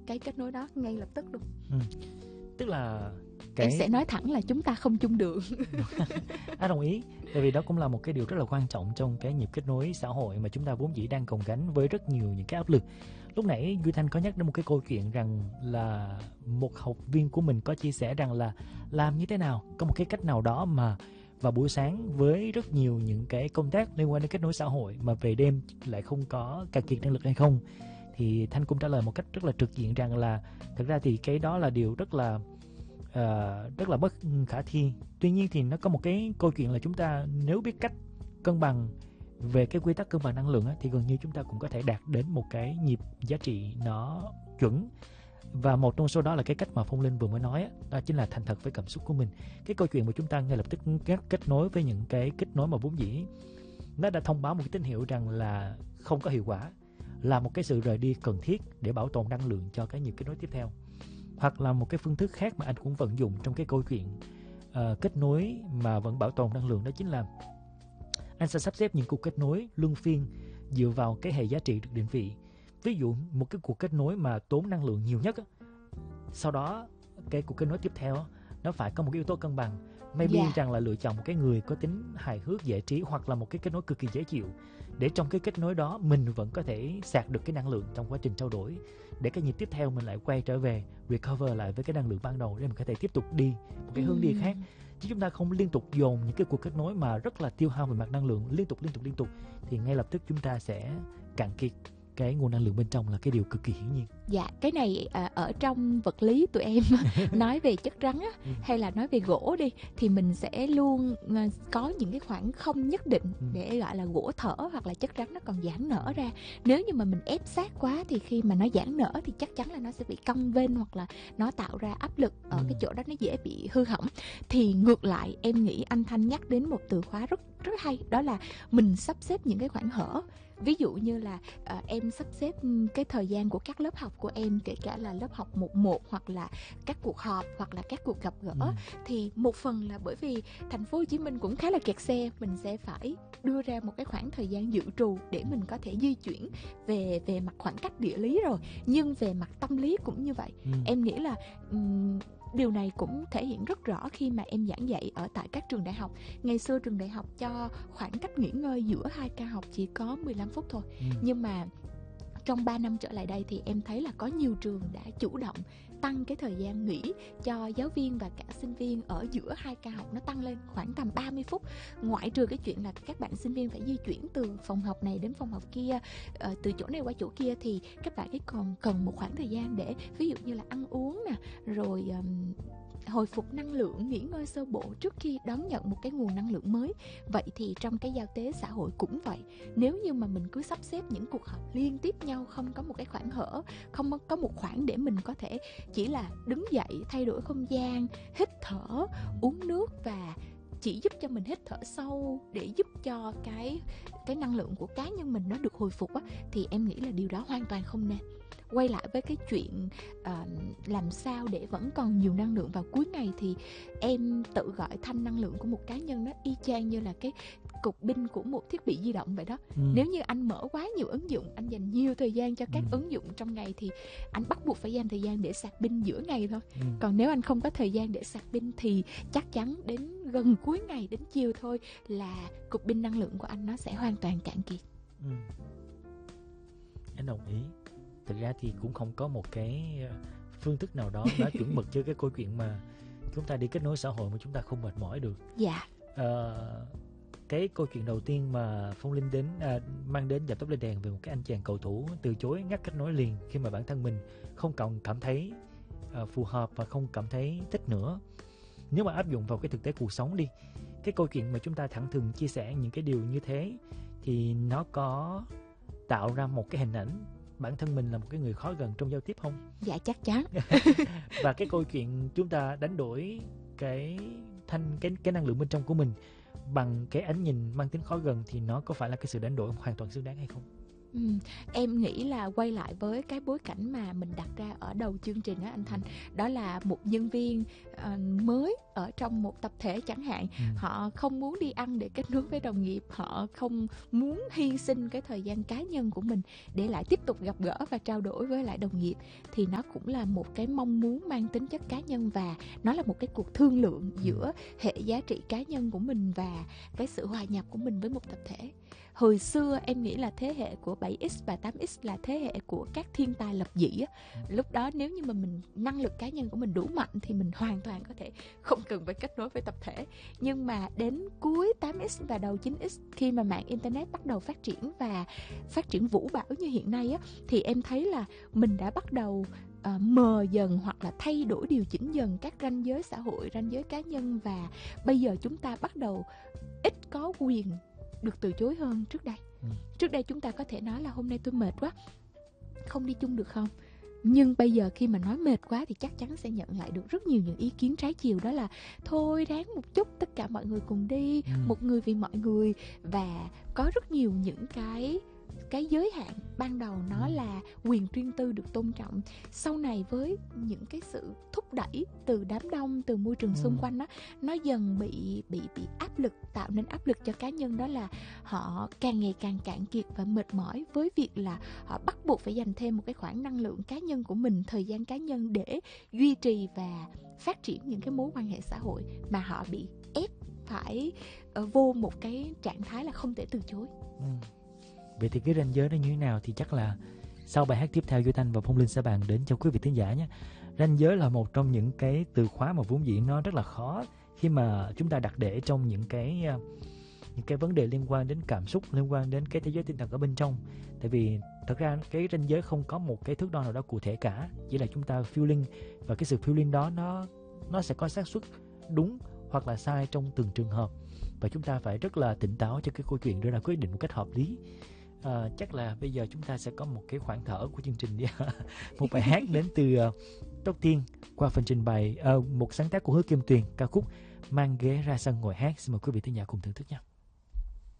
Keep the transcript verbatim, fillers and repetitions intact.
cái kết nối đó ngay lập tức luôn. Ừ. Tức là cái... em sẽ nói thẳng là chúng ta không chung đường. À, đồng ý. Tại vì đó cũng là một cái điều rất là quan trọng trong cái nhịp kết nối xã hội mà chúng ta vốn dĩ đang gồng gánh với rất nhiều những cái áp lực. Lúc nãy Duy Thanh có nhắc đến một cái câu chuyện rằng là một học viên của mình có chia sẻ rằng là làm như thế nào, có một cái cách nào đó mà vào buổi sáng với rất nhiều những cái công tác liên quan đến kết nối xã hội mà về đêm lại không có cạn kiệt năng lực hay không. Thì Thanh cũng trả lời một cách rất là trực diện rằng là thật ra thì cái đó là điều rất là uh, rất là bất khả thi. Tuy nhiên thì nó có một cái câu chuyện là chúng ta nếu biết cách cân bằng về cái quy tắc cân bằng năng lượng á, thì gần như chúng ta cũng có thể đạt đến một cái nhịp giá trị nó chuẩn. Và một trong số đó là cái cách mà Phong Linh vừa mới nói á, đó chính là thành thật với cảm xúc của mình. Cái câu chuyện mà chúng ta ngay lập tức kết nối với những cái kết nối mà vốn dĩ nó đã thông báo một cái tín hiệu rằng là không có hiệu quả, là một cái sự rời đi cần thiết để bảo tồn năng lượng cho cái nhịp kết nối tiếp theo. Hoặc là một cái phương thức khác mà anh cũng vận dụng trong cái câu chuyện uh, kết nối mà vẫn bảo tồn năng lượng, đó chính là anh sẽ sắp xếp những cuộc kết nối luân phiên dựa vào cái hệ giá trị được định vị. Ví dụ một cái cuộc kết nối mà tốn năng lượng nhiều nhất á, sau đó cái cuộc kết nối tiếp theo á, nó phải có một cái yếu tố cân bằng. Maybe yeah. rằng là lựa chọn một cái người có tính hài hước giải trí, hoặc là một cái kết nối cực kỳ dễ chịu, để trong cái kết nối đó mình vẫn có thể sạc được cái năng lượng trong quá trình trao đổi, để cái nhịp tiếp theo mình lại quay trở về recover lại với cái năng lượng ban đầu để mình có thể tiếp tục đi một cái hướng đi khác. Chứ chúng ta không liên tục dồn những cái cuộc kết nối mà rất là tiêu hao về mặt năng lượng liên tục liên tục liên tục thì ngay lập tức chúng ta sẽ cạn kiệt cái nguồn năng lượng bên trong, là cái điều cực kỳ hiển nhiên. Dạ, cái này à, ở trong vật lý tụi em nói về chất rắn á, ừ. hay là nói về gỗ đi, thì mình sẽ luôn uh, có những cái khoảng không nhất định ừ. để gọi là gỗ thở hoặc là chất rắn nó còn giãn nở ra. Nếu như mà mình ép sát quá thì khi mà nó giãn nở thì chắc chắn là nó sẽ bị cong vênh, hoặc là nó tạo ra áp lực ở ừ. cái chỗ đó, nó dễ bị hư hỏng. Thì ngược lại, em nghĩ anh Thanh nhắc đến một từ khóa rất rất hay, đó là mình sắp xếp những cái khoảng hở. Ví dụ như là uh, em sắp xếp cái thời gian của các lớp học của em, kể cả là lớp học một một hoặc là các cuộc họp hoặc là các cuộc gặp gỡ, ừ. thì một phần là bởi vì thành phố Hồ Chí Minh cũng khá là kẹt xe, mình sẽ phải đưa ra một cái khoảng thời gian dự trù để mình có thể di chuyển về về mặt khoảng cách địa lý rồi, nhưng về mặt tâm lý cũng như vậy. ừ. Em nghĩ là um, điều này cũng thể hiện rất rõ khi mà em giảng dạy ở tại các trường đại học. Ngày xưa trường đại học cho khoảng cách nghỉ ngơi giữa hai ca học chỉ có mười lăm phút thôi. Ừ. Nhưng mà trong ba năm trở lại đây thì em thấy là có nhiều trường đã chủ động tăng cái thời gian nghỉ cho giáo viên và cả sinh viên ở giữa hai ca học, nó tăng lên khoảng tầm ba mươi phút. Ngoại trừ cái chuyện là các bạn sinh viên phải di chuyển từ phòng học này đến phòng học kia, uh, từ chỗ này qua chỗ kia, thì các bạn ấy còn cần một khoảng thời gian để ví dụ như là ăn uống nè, rồi um, hồi phục năng lượng, nghỉ ngơi sơ bộ trước khi đón nhận một cái nguồn năng lượng mới. Vậy thì trong cái giao tế xã hội cũng vậy. Nếu như mà mình cứ sắp xếp những cuộc họp liên tiếp nhau, không có một cái khoảng hở, không có một khoảng để mình có thể chỉ là đứng dậy, thay đổi không gian, hít thở, uống nước và chỉ giúp cho mình hít thở sâu để giúp cho cái cái năng lượng của cá nhân mình nó được hồi phục á, thì em nghĩ là điều đó hoàn toàn không nên. Quay lại với cái chuyện uh, làm sao để vẫn còn nhiều năng lượng vào cuối ngày, thì em tự gọi thanh năng lượng của một cá nhân nó y chang như là cái cục pin của một thiết bị di động vậy đó. ừ. Nếu như anh mở quá nhiều ứng dụng, anh dành nhiều thời gian cho các ừ. ứng dụng trong ngày, thì anh bắt buộc phải dành thời gian để sạc pin giữa ngày thôi. ừ. Còn nếu anh không có thời gian để sạc pin thì chắc chắn đến gần cuối ngày, đến chiều thôi là cục pin năng lượng của anh nó sẽ hoàn toàn cạn kiệt. ừ. Em đồng ý. Thực ra thì cũng không có một cái phương thức nào đó đã chuẩn mực cho cái câu chuyện mà chúng ta đi kết nối xã hội mà chúng ta không mệt mỏi được. Dạ. À, cái câu chuyện đầu tiên mà Phong Linh đến à, mang đến Dập Tắt Lên Đèn về một cái anh chàng cầu thủ từ chối ngắt kết nối liền khi mà bản thân mình không còn cảm thấy à, phù hợp và không cảm thấy thích nữa. Nếu mà áp dụng vào cái thực tế cuộc sống đi, cái câu chuyện mà chúng ta thẳng thừng chia sẻ những cái điều như thế thì nó có tạo ra một cái hình ảnh bản thân mình là một cái người khó gần trong giao tiếp không? Dạ chắc chắn. Và cái câu chuyện chúng ta đánh đổi cái thanh cái cái năng lượng bên trong của mình bằng cái ánh nhìn mang tính khó gần thì nó có phải là cái sự đánh đổi hoàn toàn xứng đáng hay không? Ừ, em nghĩ là quay lại với cái bối cảnh mà mình đặt ra ở đầu chương trình đó anh Thành, đó là một nhân viên uh, mới ở trong một tập thể chẳng hạn, ừ. họ không muốn đi ăn để kết nối với đồng nghiệp, họ không muốn hy sinh cái thời gian cá nhân của mình để lại tiếp tục gặp gỡ và trao đổi với lại đồng nghiệp, thì nó cũng là một cái mong muốn mang tính chất cá nhân, và nó là một cái cuộc thương lượng giữa hệ giá trị cá nhân của mình và cái sự hòa nhập của mình với một tập thể. Hồi xưa em nghĩ là thế hệ của bảy x và tám x là thế hệ của các thiên tài lập dị á. Lúc đó nếu như mà mình năng lực cá nhân của mình đủ mạnh thì mình hoàn toàn có thể không cần phải kết nối với tập thể. Nhưng mà đến cuối tám x và đầu chín x, khi mà mạng internet bắt đầu phát triển và phát triển vũ bão như hiện nay á, thì em thấy là mình đã bắt đầu uh, mờ dần hoặc là thay đổi, điều chỉnh dần các ranh giới xã hội, ranh giới cá nhân, và bây giờ chúng ta bắt đầu ít có quyền được từ chối hơn trước đây. ừ. Trước đây chúng ta có thể nói là hôm nay tôi mệt quá, không đi chung được không? Nhưng bây giờ khi mà nói mệt quá thì chắc chắn sẽ nhận lại được rất nhiều những ý kiến trái chiều, đó là thôi ráng một chút, tất cả mọi người cùng đi, ừ. một người vì mọi người. Và có rất nhiều những cái cái giới hạn ban đầu nó là quyền riêng tư được tôn trọng. Sau này với những cái sự thúc đẩy từ đám đông, từ môi trường xung quanh đó, nó dần bị bị bị áp lực, tạo nên áp lực cho cá nhân, đó là họ càng ngày càng cạn kiệt và mệt mỏi với việc là họ bắt buộc phải dành thêm một cái khoản năng lượng cá nhân của mình, thời gian cá nhân để duy trì và phát triển những cái mối quan hệ xã hội, mà họ bị ép phải uh, vô một cái trạng thái là không thể từ chối. ừ. Vậy thì cái ranh giới nó như thế nào thì chắc là sau bài hát tiếp theo Duy Thanh và Phong Linh sẽ bàn đến cho quý vị thính giả nhé. Ranh giới là một trong những cái từ khóa mà vốn dĩ nó rất là khó khi mà chúng ta đặt để trong những cái những cái vấn đề liên quan đến cảm xúc, liên quan đến cái thế giới tinh thần ở bên trong. Tại vì thật ra cái ranh giới không có một cái thước đo nào đó cụ thể cả, chỉ là chúng ta feeling, và cái sự feeling đó nó nó sẽ có xác suất đúng hoặc là sai trong từng trường hợp, và chúng ta phải rất là tỉnh táo cho cái câu chuyện đưa ra quyết định một cách hợp lý. À, chắc là bây giờ chúng ta sẽ có một cái khoảng thở của chương trình đi. Một bài hát đến từ uh, Tóc Tiên qua phần trình bày uh, một sáng tác của Hứa Kim Tuyền, ca khúc Mang Ghế Ra Sân Ngồi Hát. Xin mời quý vị thính giả cùng thưởng thức nha.